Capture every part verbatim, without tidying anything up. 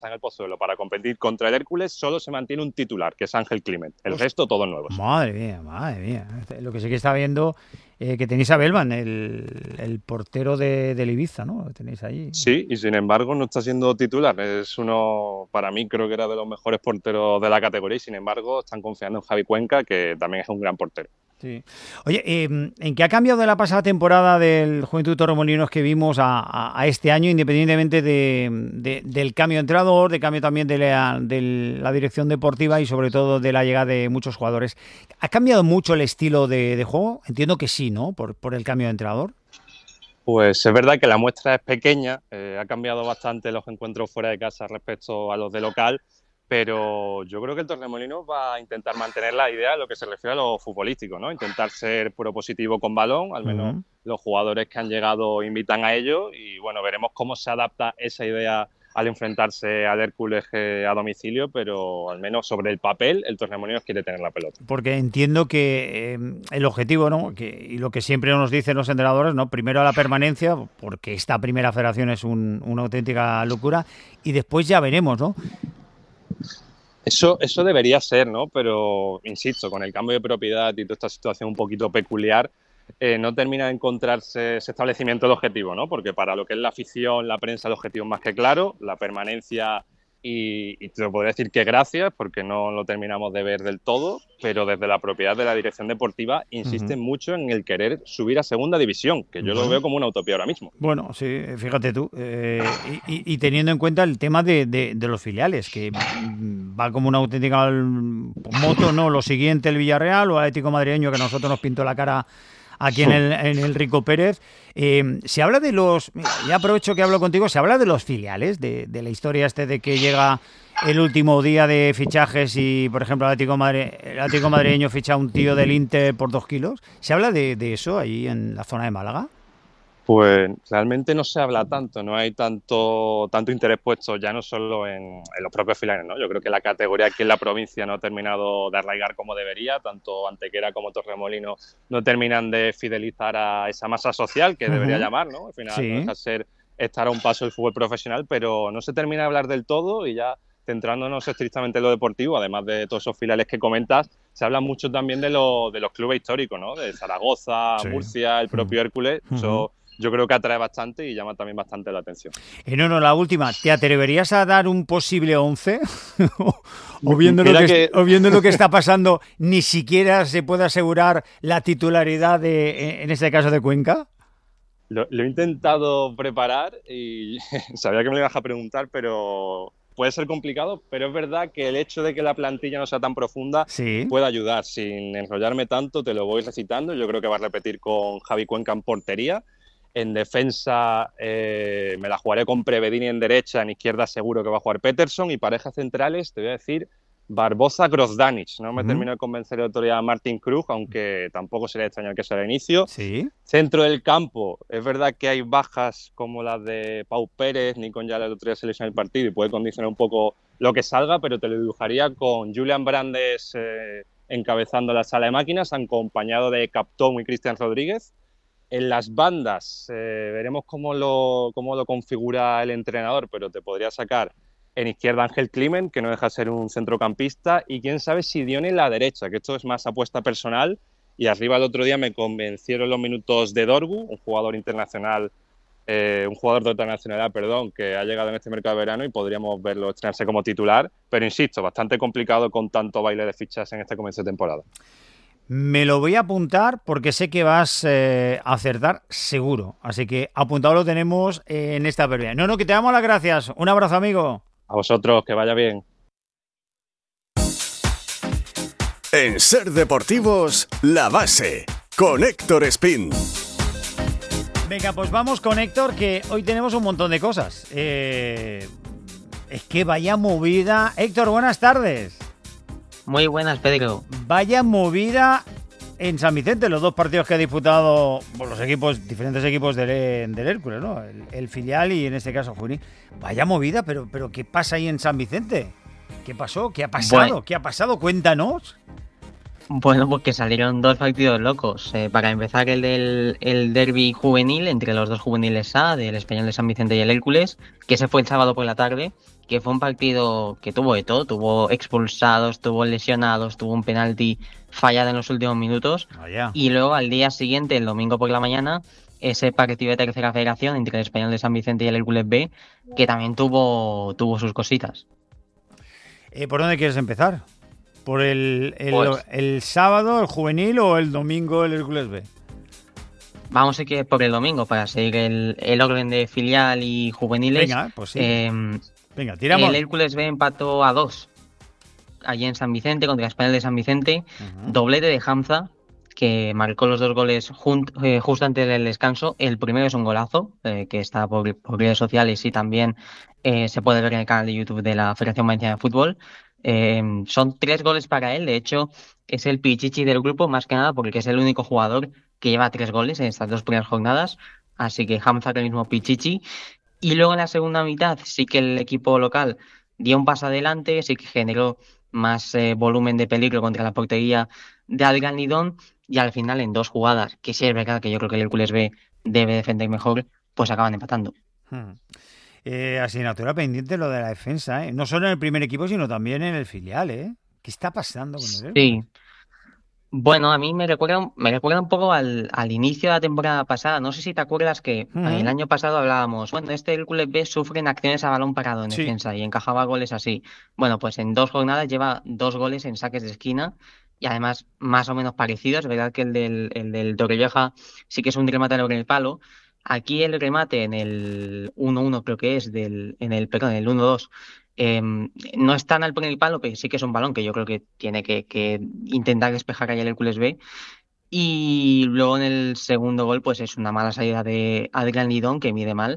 en el Pozuelo para competir contra el Hércules, solo se mantiene un titular, que es Ángel Climent. El Hostia. resto, todos nuevos. Madre mía, madre mía. Lo que sí que está viendo eh, que tenéis a Belman, el, el portero de, del Ibiza, ¿no? Lo tenéis ahí. Sí, y sin embargo no está siendo titular. Es uno, para mí, creo que era de los mejores porteros de la categoría y sin embargo están confiando en Javi Cuenca, que también es un gran portero. Sí. Oye, eh, ¿en qué ha cambiado de la pasada temporada del Juventud Torremolinos que vimos a, a, a este año, independientemente de, de, del cambio de entrenador, de cambio también de la, de la dirección deportiva y sobre todo de la llegada de muchos jugadores? ¿Ha cambiado mucho el estilo de, de juego? Entiendo que sí, ¿no? Por, por el cambio de entrenador. Pues es verdad que la muestra es pequeña, eh, ha cambiado bastante los encuentros fuera de casa respecto a los de local, pero yo creo que el Torremolinos va a intentar mantener la idea en lo que se refiere a lo futbolístico, ¿no? Intentar ser propositivo con balón, al menos uh-huh. los jugadores que han llegado invitan a ello y bueno, veremos cómo se adapta esa idea al enfrentarse al Hércules a domicilio, pero al menos sobre el papel el Torremolinos quiere tener la pelota. Porque entiendo que eh, el objetivo, ¿no? Que, y lo que siempre nos dicen los entrenadores, ¿no? Primero la permanencia, porque esta primera federación es un, una auténtica locura, y después ya veremos, ¿no? Eso, eso debería ser, ¿no? Pero, insisto, con el cambio de propiedad y toda esta situación un poquito peculiar, eh, no termina de encontrarse ese establecimiento del objetivo, ¿no? Porque para lo que es la afición, la prensa, el objetivo es más que claro, la permanencia y, y te lo podría decir que gracias, porque no lo terminamos de ver del todo, pero desde la propiedad de la dirección deportiva insisten uh-huh. mucho en el querer subir a segunda división, que yo uh-huh. lo veo como una utopía ahora mismo. Bueno, sí, fíjate tú, eh, y, y teniendo en cuenta el tema de, de, de los filiales, que va como una auténtica moto, ¿no? Lo siguiente, el Villarreal o el Atlético Madrileño, que a nosotros nos pintó la cara aquí en el, en el Rico Pérez. Eh, se habla de los... Mira, ya aprovecho que hablo contigo, se habla de los filiales, de, de la historia este de que llega el último día de fichajes y, por ejemplo, el Atlético, Madre, el Atlético Madrileño ficha a un tío del Inter por dos kilos. ¿Se habla de, de eso ahí en la zona de Málaga? Pues realmente no se habla tanto, no hay tanto tanto interés puesto ya no solo en, en los propios filiales, ¿no? Yo creo que la categoría aquí en la provincia no ha terminado de arraigar como debería, tanto Antequera como Torremolinos no terminan de fidelizar a esa masa social que uh-huh. debería llamar, ¿no? Al final sí. no deja de ser estar a un paso del fútbol profesional, pero no se termina de hablar del todo y ya centrándonos estrictamente en lo deportivo, además de todos esos filiales que comentas, se habla mucho también de, lo, de los clubes históricos, ¿no? De Zaragoza, sí. Murcia, el propio uh-huh. Hércules, uh-huh. eso yo creo que atrae bastante y llama también bastante la atención. Eh, no, no, la última. ¿Te atreverías a dar un posible once? o, viendo lo que, que... o viendo lo que está pasando, ni siquiera se puede asegurar la titularidad, de, en este caso, de Cuenca. Lo, lo he intentado preparar y sabía que me lo ibas a preguntar, pero puede ser complicado, pero es verdad que el hecho de que la plantilla no sea tan profunda sí. puede ayudar. Sin enrollarme tanto, te lo voy recitando. Yo creo que va a repetir con Javi Cuenca en portería. En defensa eh, me la jugaré con Prevedini en derecha, en izquierda seguro que va a jugar Peterson y parejas centrales te voy a decir Barbosa Grozdanic. No me uh-huh. terminó de convencer el otro día Martin Krug, aunque tampoco sería extraño que sea el inicio. ¿Sí? Centro del campo, es verdad que hay bajas como las de Pau Pérez, Nikon ya el otro día selecciona el partido y puede condicionar un poco lo que salga, pero te lo dibujaría con Julián Brandes eh, encabezando la sala de máquinas, acompañado de Captón y Cristian Rodríguez. En las bandas eh, veremos cómo lo, cómo lo configura el entrenador, pero te podría sacar en izquierda Ángel Climent, que no deja de ser un centrocampista, y quién sabe si Dione en la derecha, que esto es más apuesta personal. Y arriba el otro día me convencieron los minutos de Dorgu, un jugador internacional, eh, un jugador de otra nacionalidad, perdón, que ha llegado en este mercado de verano y podríamos verlo estrenarse como titular. Pero insisto, bastante complicado con tanto baile de fichas en este comienzo de temporada. Me lo voy a apuntar porque sé que vas eh, a acertar seguro. Así que apuntado lo tenemos en esta previa. No, no, que te damos las gracias. Un abrazo, amigo. A vosotros, que vaya bien. En Ser Deportivos, La Base, con Héctor Espín. Venga, pues vamos con Héctor, que hoy tenemos un montón de cosas. Eh, es que vaya movida. Héctor, buenas tardes. Muy buenas, Pedro. Vaya movida en San Vicente, los dos partidos que ha disputado pues, los equipos, diferentes equipos del, del Hércules, ¿no? El, el filial y en este caso Junín. Vaya movida, pero, pero ¿qué pasa ahí en San Vicente? ¿Qué pasó? ¿Qué ha pasado? Bueno, ¿Qué ha pasado? Cuéntanos. Bueno, pues que salieron dos partidos locos. Eh, para empezar, el del el derbi juvenil entre los dos juveniles A, del Español de San Vicente y el Hércules, que se fue el sábado por la tarde, que fue un partido que tuvo de todo. Tuvo expulsados, tuvo lesionados, tuvo un penalti fallado en los últimos minutos. Oh, yeah. Y luego al día siguiente, el domingo por la mañana, ese partido de tercera federación entre el Español de San Vicente y el Hércules B, que también tuvo, tuvo sus cositas. Eh, ¿Por dónde quieres empezar? ¿Por el, el, Pues- el sábado, el juvenil, o el domingo, el Hércules B? Vamos a ir por el domingo para seguir el, el orden de filial y juveniles. Venga, pues sí. Eh, Venga, tiramos. el Hércules B empató a dos allí en San Vicente contra el Español de San Vicente. Ujú. Doblete de Hamza, que marcó los dos goles jun- eh, justo antes del descanso. El primero es un golazo, eh, que está por, por redes sociales y también eh, se puede ver en el canal de YouTube de la Federación Valenciana de Fútbol. Eh, son tres goles para él. De hecho, es el pichichi del grupo, más que nada porque es el único jugador que lleva tres goles en estas dos primeras jornadas. Así que Hamza ahora mismo pichichi. Y luego en la segunda mitad sí que el equipo local dio un paso adelante, sí que generó más eh, volumen de peligro contra la portería de Adrián Lidón, y al final en dos jugadas, que sí es verdad que yo creo que el Hércules B debe defender mejor, pues acaban empatando. Hmm. Eh, asignatura pendiente lo de la defensa, ¿eh? No solo en el primer equipo, sino también en el filial, ¿eh? ¿Qué está pasando con el Hércules? Sí. Bueno, a mí me recuerda, un- me recuerda un poco al, al inicio de la temporada pasada. No sé si te acuerdas que Ujú. el año pasado hablábamos, bueno, este Hércules B sufre en acciones a balón parado en Sí. defensa y encajaba goles así. Bueno, pues en dos jornadas lleva dos goles en saques de esquina y además más o menos parecidos. Es verdad que el del, el del Torrevieja sí que es un remate en el palo. Aquí el remate en el uno uno creo que es, del, en el, perdón, en el uno dos. Eh, no es tan al primer palo, pero sí que es un balón que yo creo que tiene que, que intentar despejar ahí el Hércules B. Y luego en el segundo gol, pues es una mala salida de Adrián Lidón, que mide mal,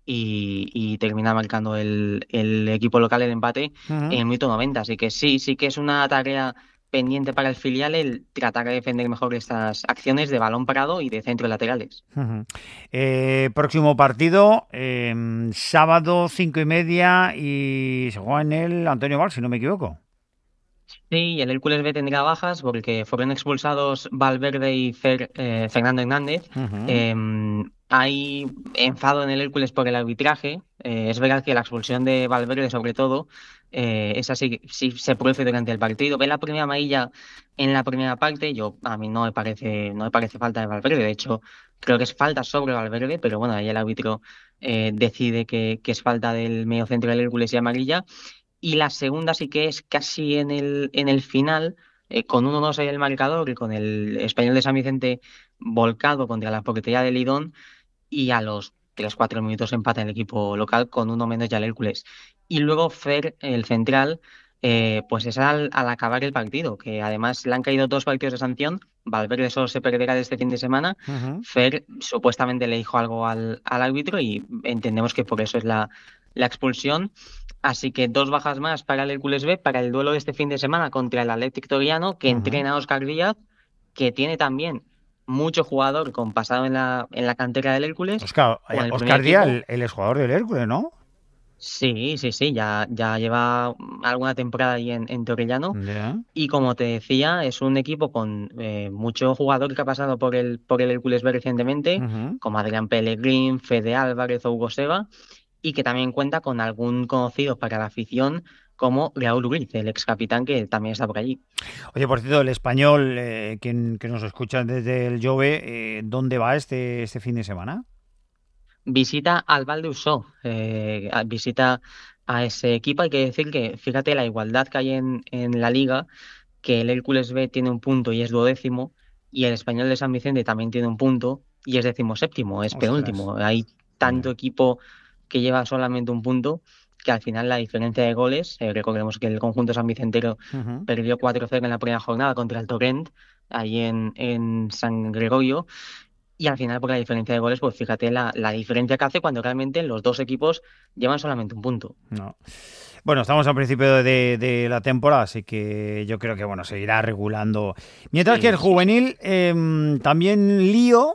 y, y termina marcando el, el equipo local el empate Ujú. en el minuto noventa. Así que sí, sí que es una tarea pendiente para el filial el tratar de defender mejor estas acciones de balón parado y de centros laterales. Ujú. Eh, próximo partido, eh, sábado cinco y media, y se juega en el Antonio Val, si no me equivoco. Sí, y el Hércules B tendrá bajas porque fueron expulsados Valverde y Fer- eh, Fernando Hernández. Ujú. Eh, hay enfado en el Hércules por el arbitraje. Eh, es verdad que la expulsión de Valverde, sobre todo, eh, esa sí, sí se produce durante el partido. Ve la primera amarilla en la primera parte. Yo a mí no me parece, no me parece falta de Valverde. De hecho, creo que es falta sobre Valverde, pero bueno, ahí el árbitro eh, decide que, que es falta del mediocentro del Hércules y amarilla. Y la segunda sí que es casi en el, en el final, eh, con uno dos ahí el marcador y con el Español de San Vicente volcado contra la portería de Lidón, y a los tres cuatro minutos empata el equipo local con uno menos ya el Hércules. Y luego Fer, el central, eh, pues es al, al acabar el partido, que además le han caído dos partidos de sanción. Valverde solo se perderá de este fin de semana. Ujú. Fer supuestamente le dijo algo al, al árbitro y entendemos que por eso es la, la expulsión. Así que dos bajas más para el Hércules B para el duelo de este fin de semana contra el Athletic Toriano, que Ujú. entrena a Óscar Díaz, que tiene también mucho jugador con pasado en la, en la cantera del Hércules. Oscar, con el Oscar primer Díaz, equipo. el, el exjugador del Hércules, ¿no? Sí, sí, sí, ya, ya lleva alguna temporada ahí en, en Torrellano. Ya. Y como te decía, es un equipo con eh, mucho jugador que ha pasado por el, por el Hércules B recientemente, Ujú. como Adrián Pellegrín, Fede Álvarez o Hugo Seba, y que también cuenta con algún conocido para la afición como Raúl Ruiz, el ex capitán que también está por allí. Oye, por cierto, el español, eh, que, que nos escucha desde el Jove, eh, ¿dónde va este, este fin de semana? Visita al Val de Usó, eh, a- visita a ese equipo. Hay que decir que, fíjate la igualdad que hay en, en la liga, que el Hércules B tiene un punto y es duodécimo, y el Español de San Vicente también tiene un punto y es decimoséptimo, es Ostras. penúltimo. Hay tanto Ya. equipo que lleva solamente un punto que al final la diferencia de goles, eh, recordemos que el conjunto sanvicentero Ujú. perdió cuatro cero en la primera jornada contra el Torrent, ahí en, en San Gregorio, y al final por la diferencia de goles, pues fíjate la, la diferencia que hace cuando realmente los dos equipos llevan solamente un punto. No. Bueno, estamos al principio de, de la temporada, así que yo creo que bueno, se irá regulando. Mientras Sí, que el sí, juvenil, eh, también lío,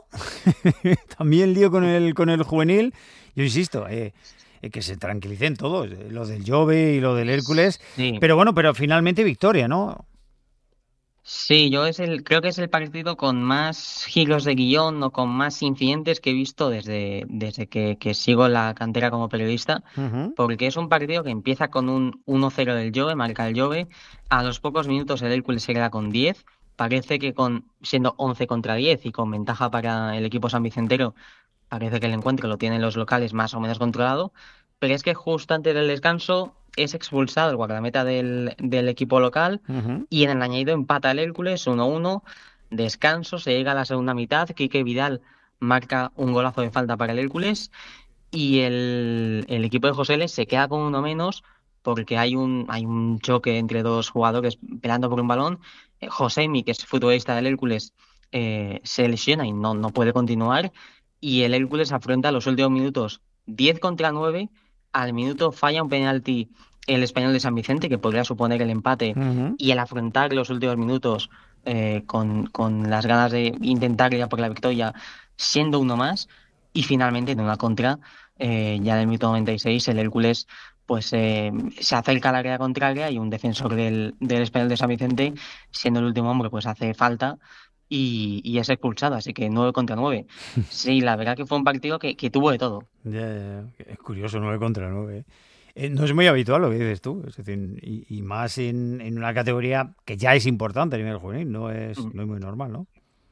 también lío con el, con el juvenil. Yo insisto, eh, eh, que se tranquilicen todos, eh, lo del Jove y lo del Hércules. sí. Pero bueno, pero finalmente victoria, ¿no? Sí, yo es el, creo que es el partido con más giros de guión o con más incidentes que he visto desde, desde que, que sigo la cantera como periodista, Ujú. porque es un partido que empieza con un uno cero del Jove, marca el Jove, a los pocos minutos el Hércules se queda con diez, parece que con siendo once contra diez y con ventaja para el equipo sanvicentero, parece que el encuentro lo tienen los locales más o menos controlado, pero es que justo antes del descanso es expulsado el guardameta del, del equipo local Ujú. y en el añadido empata el Hércules uno uno, descanso, se llega a la segunda mitad, Quique Vidal marca un golazo de falta para el Hércules y el, el equipo de José L se queda con uno menos porque hay un, hay un choque entre dos jugadores peleando por un balón. Eh, Josemi, que es futbolista del Hércules, eh, se lesiona y no, no puede continuar. Y el Hércules afronta los últimos minutos diez contra nueve. Al minuto falla un penalti el Español de San Vicente, que podría suponer el empate. Ujú. Y al afrontar los últimos minutos eh, con, con las ganas de intentar ir a por la victoria, siendo uno más. Y finalmente, en una contra eh, ya en el minuto noventa y seis el Hércules pues eh, se acerca al área contraria y un defensor del, del Español de San Vicente, siendo el último hombre, pues hace falta y, y es expulsado, así que nueve contra nueve. Sí, la verdad que fue un partido que, que tuvo de todo. Ya, ya, ya. Es curioso, nueve contra nueve. Eh, no es muy habitual lo que dices tú, es decir, y, y más en, en una categoría que ya es importante a nivel juvenil, no es, Mm. no es muy normal, ¿no?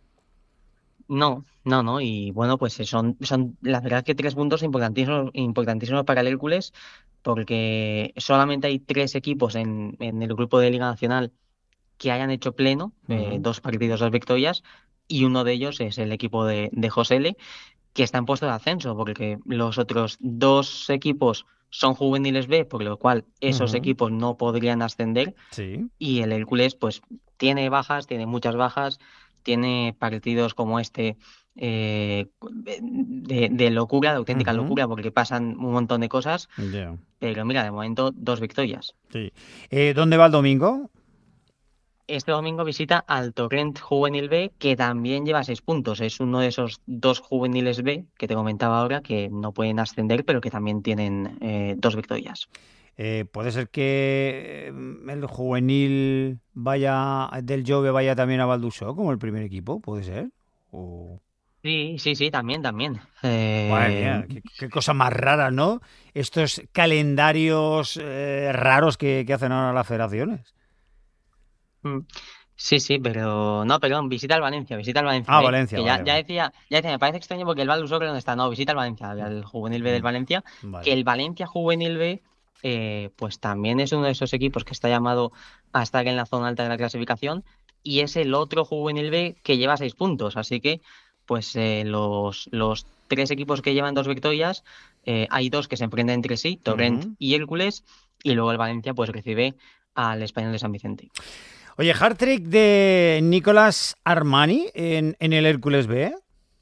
No, no, no, y bueno, pues eh, son, son la verdad que tres puntos importantísimos, importantísimos para el Hércules, porque solamente hay tres equipos en, en el grupo de Liga Nacional que hayan hecho pleno, eh, Ujú. dos partidos, dos victorias, y uno de ellos es el equipo de, de José L, que está en puesto de ascenso, porque los otros dos equipos son juveniles B, por lo cual esos Ujú. equipos no podrían ascender, Sí. y el Hércules pues tiene bajas, tiene muchas bajas, tiene partidos como este eh, de, de locura, de auténtica Ujú. locura, porque pasan un montón de cosas, Ya, pero mira, de momento dos victorias. sí. Eh, ¿dónde va el domingo? Este domingo visita al Torrent Juvenil B, que también lleva seis puntos. Es uno de esos dos juveniles B que te comentaba ahora que no pueden ascender, pero que también tienen eh, dos victorias. Eh, ¿puede ser que eh, el juvenil vaya del Jove vaya también a Valdusó como el primer equipo? ¿Puede ser? O... Sí, sí, sí, también, también. Madre Eh, mía, qué, qué cosa más rara, ¿no? Estos calendarios eh, raros que, que hacen ahora las federaciones. mm, sí, sí, pero no, perdón, visita al Valencia, visita al Ah, Valencia, ¿eh? Valencia, Que ya, vale, ya vale. decía, ya decía, me parece extraño porque el Valdus Soccer no está, no, visita al Valencia, al Juvenil B del Mm, Valencia, que vale. el Valencia Juvenil B, eh, pues también es uno de esos equipos que está llamado a estar en la zona alta de la clasificación y es el otro Juvenil B que lleva seis puntos, así que, pues eh, los, los tres equipos que llevan dos victorias, eh, hay dos que se enfrentan entre sí, Torrent Ujú. y Hércules, y luego el Valencia pues recibe al Español de San Vicente. Oye, hat-trick de Nicolás Armani en, en el Hércules B.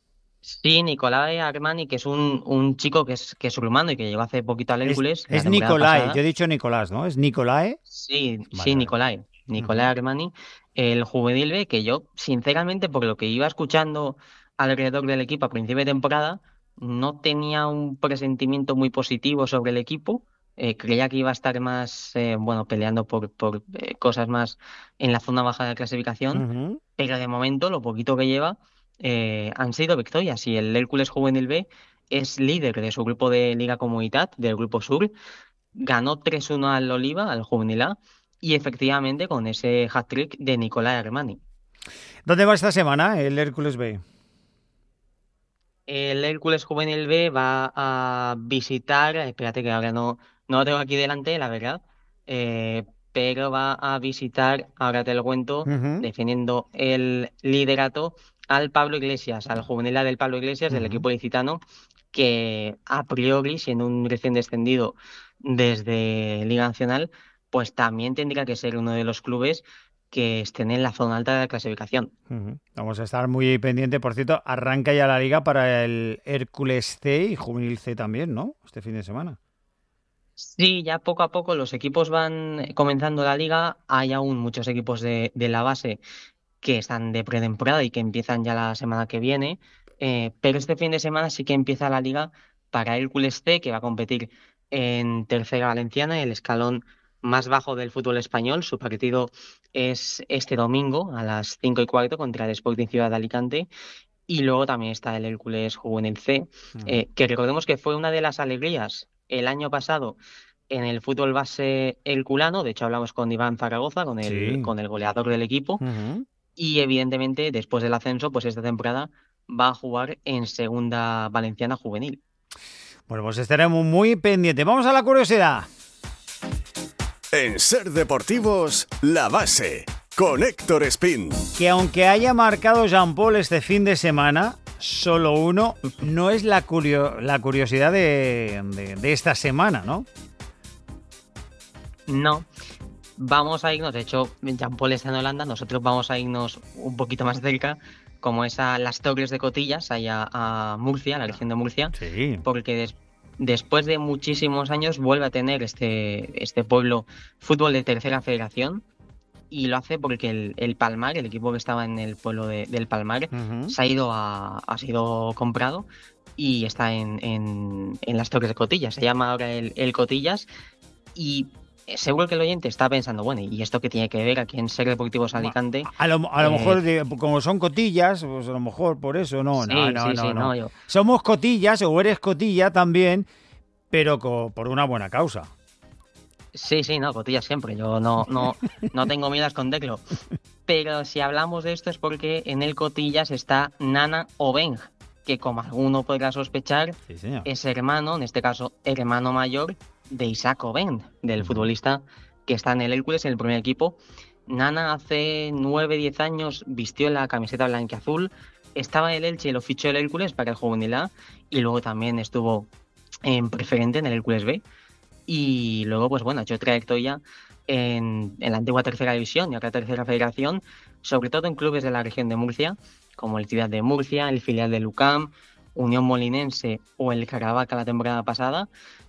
Sí, Nicolai Armani, que es un, un chico que es, que es rumano y que llegó hace poquito al Es, Hércules la es temporada Nicolai, yo pasada. he dicho Nicolás, ¿no? Es Nicolai. Sí, Vale, sí, vale. Nicolai. Nicolai Ujú. Armani, el juvenil B, que yo, sinceramente, por lo que iba escuchando alrededor del equipo a principio de temporada, no tenía un presentimiento muy positivo sobre el equipo. Eh, creía que iba a estar más, eh, bueno, peleando por, por eh, cosas más en la zona baja de la clasificación, Ujú. pero de momento, lo poquito que lleva, eh, han sido victorias y el Hércules Juvenil B es líder de su grupo de Liga Comunidad, del Grupo Sur, ganó tres uno al Oliva, al Juvenil A, y efectivamente con ese hat-trick de Nicolai Armani. ¿Dónde va esta semana el Hércules B? El Hércules Juvenil B va a visitar, espérate que ahora no, no lo tengo aquí delante, la verdad, eh, pero va a visitar, ahora te lo cuento, Ujú. defendiendo el liderato al Pablo Iglesias, al Juvenil A del Pablo Iglesias, del Ujú. equipo licitano, que a priori, siendo un recién descendido desde Liga Nacional, pues también tendría que ser uno de los clubes que estén en la zona alta de la clasificación. Ujú. Vamos a estar muy pendiente. Por cierto, arranca ya la liga para el Hércules C y Juvenil C también, ¿no? Este fin de semana. Sí, ya poco a poco los equipos van comenzando la liga. Hay aún muchos equipos de, de la base que están de pretemporada y que empiezan ya la semana que viene. Eh, pero este fin de semana sí que empieza la liga para Hércules C, que va a competir en Tercera Valenciana, el escalón más bajo del fútbol español. Su partido es este domingo a las cinco y cuarto contra el Sporting Ciudad de Alicante. Y luego también está el Hércules Juvenil C, Mm. eh, que recordemos que fue una de las alegrías el año pasado en el fútbol base herculano. De hecho, hablamos con Iván Zaragoza, con el, Sí. con el goleador del equipo. Ujú. Y evidentemente, después del ascenso, pues esta temporada va a jugar en Segunda Valenciana Juvenil. Bueno, pues estaremos muy pendientes. Vamos a la curiosidad. En Ser Deportivos, La Base, con Héctor Espín. Que aunque haya marcado Jean Paul este fin de semana, solo uno, no es la, curio- la curiosidad de, de- de esta semana, ¿no? No, vamos a irnos, de hecho, Jean Paul está en Holanda, nosotros vamos a irnos un poquito más cerca, como es a las Torres de Cotillas, allá a Murcia, la región de Murcia, Sí. porque des- después de muchísimos años vuelve a tener este, este pueblo fútbol de tercera federación, y lo hace porque el, el Palmar, el equipo que estaba en el pueblo de- del Palmar, Ujú. se ha ido a, ha sido comprado y está en, en, en las Torres de Cotillas. Se llama ahora el, el Cotillas, y seguro que el oyente está pensando, bueno, ¿y esto qué tiene que ver aquí en Ser Deportivos Alicante? A lo, a lo Eh, mejor, de- como son cotillas, pues a lo mejor por eso, no, Sí, no, no, sí, no, sí, no. no, yo- Somos cotillas, o eres cotilla también, pero co- por una buena causa. Sí, sí, no, Cotillas siempre. Yo no, no, no tengo miedo a esconderlo. Pero si hablamos de esto es porque en el Cotillas está Nana Obeng, que como alguno podrá sospechar, Sí, señor. es hermano, en este caso hermano mayor, de Isaac Obeng, del futbolista que está en el Hércules, en el primer equipo. Nana hace nueve diez años vistió la camiseta blanquiazul, estaba en el Elche y lo fichó el Hércules para el Juvenil A, y luego también estuvo en preferente en el Hércules B. Y luego, pues bueno, ha hecho trayectoria en, en la antigua tercera división y ahora tercera federación, sobre todo en clubes de la región de Murcia, como el Ciudad de Murcia, el filial del U C A M, Unión Molinense o el Caravaca la temporada pasada.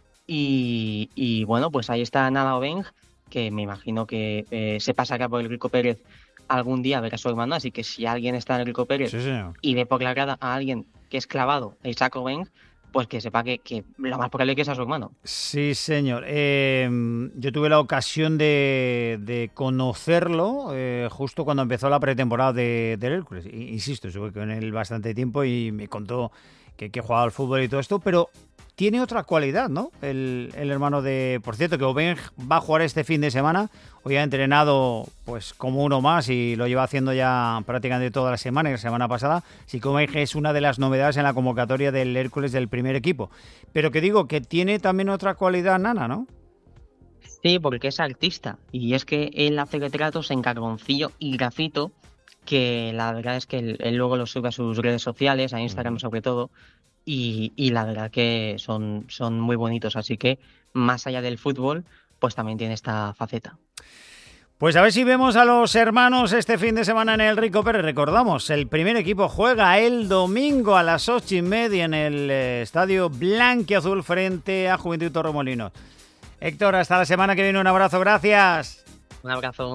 Y, y bueno, pues ahí está Nana Obeng, que me imagino que eh, se pasará por el Rico Pérez algún día a ver a su hermano, así que si alguien está en el Rico Pérez Sí, señor. y ve por la grada a alguien que es clavado a Isaac Obeng, pues que sepa que, que lo más probable es que sea su hermano. Sí, señor. Eh, yo tuve la ocasión de, de conocerlo eh, justo cuando empezó la pretemporada de, del Hércules. I- Insisto, estuve con él bastante tiempo y me contó que, que jugaba al fútbol y todo esto, pero tiene otra cualidad, ¿no? El, el hermano de... Por cierto, que Obeng va a jugar este fin de semana. Hoy ha entrenado pues como uno más y lo lleva haciendo ya prácticamente toda la semana y la semana pasada. Sí que Obeng es una de las novedades en la convocatoria del Hércules del primer equipo. Pero que digo, que tiene también otra cualidad Nana, ¿no? Sí, porque es artista. Y es que él hace retratos en carboncillo y grafito, que la verdad es que él, él luego los sube a sus redes sociales, a Instagram sobre todo, y, y la verdad que son, son muy bonitos. Así que, más allá del fútbol, pues también tiene esta faceta. Pues a ver si vemos a los hermanos este fin de semana en el Rico Pérez. Recordamos, el primer equipo juega el domingo a las ocho y media en el eh, estadio Blanquiazul frente a Juventud Torremolinos. Héctor, hasta la semana que viene. Un abrazo, gracias. Un abrazo.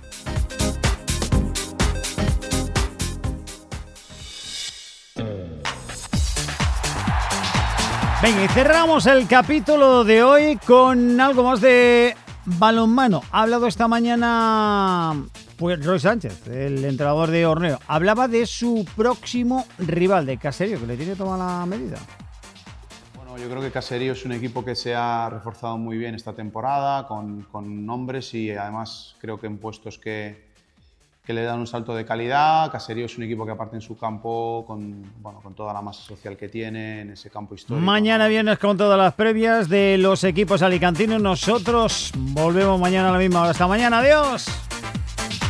Venga, y cerramos el capítulo de hoy con algo más de balonmano. Ha hablado esta mañana pues, Roy Sánchez, el entrenador de Orneo. Hablaba de su próximo rival, de Caserio, que le tiene tomada la medida. Bueno, yo creo que Caserio es un equipo que se ha reforzado muy bien esta temporada, con, con nombres y además creo que en puestos que, que le dan un salto de calidad. Caserio es un equipo que aparte en su campo, con, bueno, con toda la masa social que tiene, en ese campo histórico. Mañana ¿no? viernes con todas las previas de los equipos alicantinos. Nosotros volvemos mañana a la misma hora. Hasta mañana, adiós.